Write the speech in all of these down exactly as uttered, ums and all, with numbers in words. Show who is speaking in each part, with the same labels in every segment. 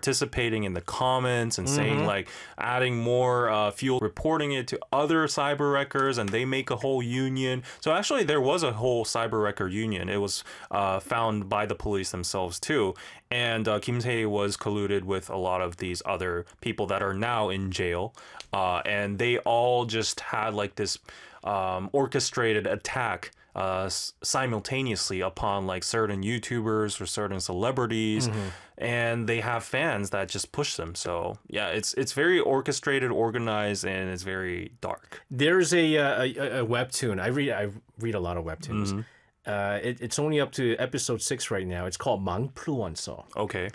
Speaker 1: participating in the comments and saying mm-hmm. like adding more uh, fuel, reporting it to other cyber wreckers, and they make a whole union. So actually there was a whole cyber wrecker union. It was uh, found by the police themselves too. And uh, Kim Se was colluded with a lot of these other people that are now in jail. Uh, and they all just had like this um, orchestrated attack uh, simultaneously upon like certain YouTubers or certain celebrities. Mm-hmm. And they have fans that just push them. So yeah, it's it's very orchestrated, organized, and it's very dark.
Speaker 2: There's a, uh, a, a webtoon. I read I read a lot of webtoons. Mm-hmm. Uh, it, it's only up to episode six right now. It's called 망플루원서.
Speaker 1: Okay.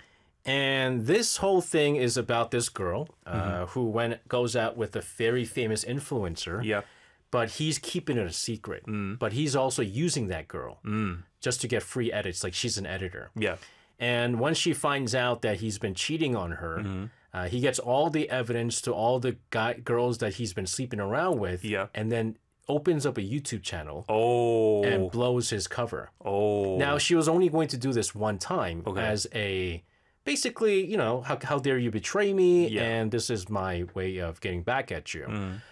Speaker 2: And this whole thing is about this girl uh, mm-hmm. who went goes out with a very famous influencer.
Speaker 1: Yeah.
Speaker 2: But he's keeping it a secret. Mm. But he's also using that girl mm. just to get free edits. Like she's an editor.
Speaker 1: Yeah.
Speaker 2: And once she finds out that he's been cheating on her, mm-hmm. uh, he gets all the evidence to all the guy girls that he's been sleeping around with.
Speaker 1: Yeah.
Speaker 2: And then opens up a YouTube channel
Speaker 1: oh.
Speaker 2: and blows his cover.
Speaker 1: Oh.
Speaker 2: Now, she was only going to do this one time
Speaker 1: okay.
Speaker 2: as a, basically, you know, how, how dare you betray me?
Speaker 1: Yeah.
Speaker 2: And this is my way of getting back at you. Mm.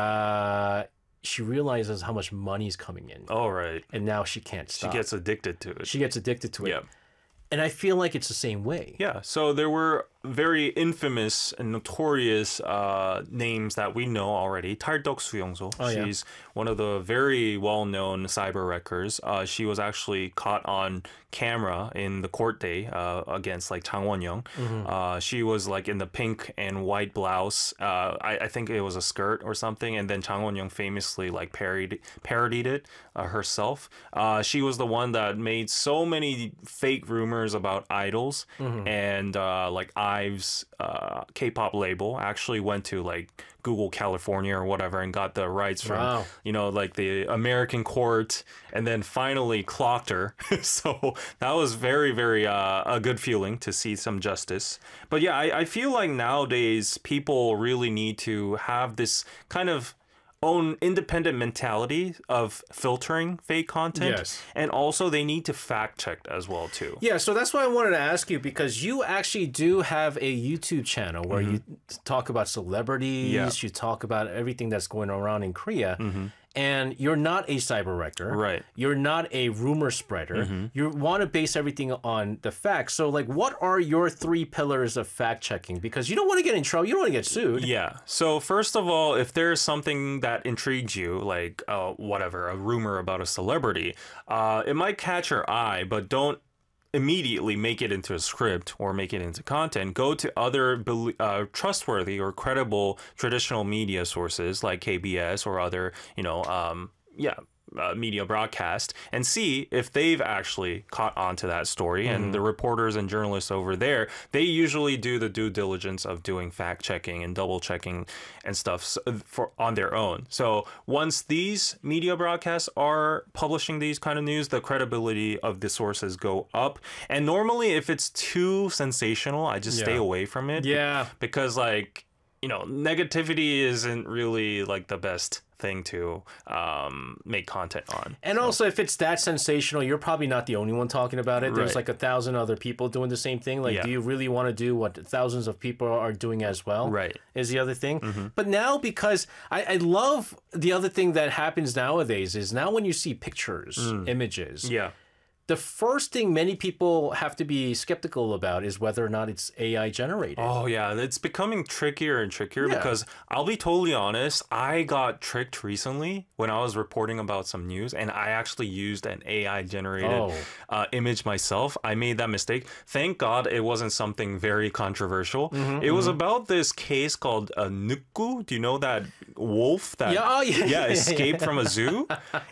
Speaker 2: Uh, she realizes how much money's coming in.
Speaker 1: Oh, right.
Speaker 2: And now she can't stop.
Speaker 1: She gets addicted to it.
Speaker 2: She gets addicted to it.
Speaker 1: Yeah.
Speaker 2: And I feel like it's the same way.
Speaker 1: Yeah. So there were very infamous and notorious uh, names that we know already. 탈덕 수용소.
Speaker 2: Oh, yeah.
Speaker 1: She's one of the very well-known cyber wreckers. Uh, she was actually caught on camera in the court day uh, against like Chang Won-young. Mm-hmm. Uh, she was like in the pink and white blouse. Uh, I, I think it was a skirt or something. And then Chang Won-young famously like parodied, parodied it uh, herself. Uh, she was the one that made so many fake rumors about idols mm-hmm. and uh, like Ive's uh, K-pop label actually went to like Google California or whatever and got the rights from
Speaker 2: wow.
Speaker 1: you know like the American court and then finally clocked her. So that was very very uh, a good feeling to see some justice. But yeah, I, I feel like nowadays people really need to have this kind of own independent mentality of filtering fake content.
Speaker 2: Yes.
Speaker 1: And also they need to fact check as well too.
Speaker 2: Yeah, so that's why I wanted to ask you, because you actually do have a YouTube channel where mm-hmm. you talk about celebrities,
Speaker 1: yeah.
Speaker 2: you talk about everything that's going around in Korea. Mm-hmm. And you're not a cyber wrecker.
Speaker 1: Right.
Speaker 2: You're not a rumor spreader. Mm-hmm. You want to base everything on the facts. So, like, what are your three pillars of fact checking? Because you don't want to get in trouble. You don't want to get sued.
Speaker 1: Yeah. So, first of all, if there's something that intrigues you, like, uh, whatever, a rumor about a celebrity, uh, it might catch your eye, but don't immediately make it into a script or make it into content. Go to other uh, trustworthy or credible traditional media sources like K B S or other, you know, um, yeah, uh, media broadcast and see if they've actually caught on to that story. Mm-hmm. And the reporters and journalists over there, they usually do the due diligence of doing fact checking and double checking and stuff for on their own. So once these media broadcasts are publishing these kind of news, the credibility of the sources go up. And normally if it's too sensational, I just yeah. stay away from it.
Speaker 2: Yeah.
Speaker 1: Because like, you know, negativity isn't really like the best thing to um, make content on.
Speaker 2: And
Speaker 1: so.
Speaker 2: also, if it's that sensational, you're probably not the only one talking about it. There's
Speaker 1: right.
Speaker 2: like a thousand other people doing the same thing. Like,
Speaker 1: yeah.
Speaker 2: do you really want to do what thousands of people are doing as well?
Speaker 1: Right.
Speaker 2: Is the other thing.
Speaker 1: Mm-hmm. But
Speaker 2: now, because I, I love the other thing that happens nowadays is now when you see pictures, mm. images,
Speaker 1: yeah.
Speaker 2: the first thing many people have to be skeptical about is whether or not it's A I generated.
Speaker 1: Oh, yeah. It's becoming trickier and trickier
Speaker 2: yeah.
Speaker 1: because I'll be totally honest. I got tricked recently when I was reporting about some news and I actually used an A I generated
Speaker 2: oh.
Speaker 1: uh, image myself. I made that mistake. Thank God it wasn't something very controversial. Mm-hmm, it was mm-hmm. about this case called uh, Nuku. Do you know that wolf that
Speaker 2: yeah, oh, yeah,
Speaker 1: yeah, escaped
Speaker 2: yeah.
Speaker 1: from a zoo?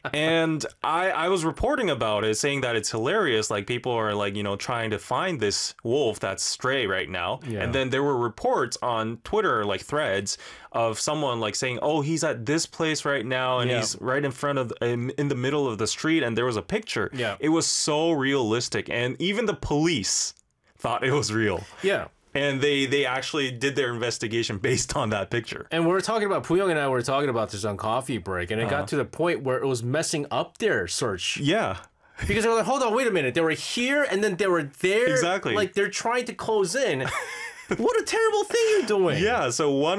Speaker 1: And I, I was reporting about it saying that it's hilarious. Like people are like, you know, trying to find this wolf that's stray right now.
Speaker 2: Yeah.
Speaker 1: And then there were reports on Twitter, like threads of someone like saying, oh, he's at this place right now. And
Speaker 2: yeah.
Speaker 1: he's right in front of, in, in the middle of the street. And there was a picture.
Speaker 2: Yeah.
Speaker 1: It was so realistic. And even the police thought it was real.
Speaker 2: Yeah.
Speaker 1: And they, they actually did their investigation based on that picture.
Speaker 2: And we were talking about, Puyong and I were talking about this on Coffee Break, and it uh-huh. got to the point where it was messing up their search.
Speaker 1: Yeah.
Speaker 2: Because they were like, hold on, wait a minute. They were here, and then they were there.
Speaker 1: Exactly.
Speaker 2: Like, they're trying to close in. What a terrible thing you're doing.
Speaker 1: Yeah, so one